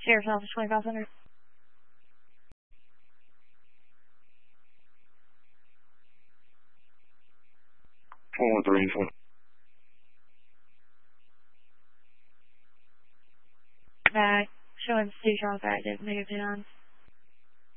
Sheriff's Office 2500. 21-3. Back. Showing Steve Charles active. -10.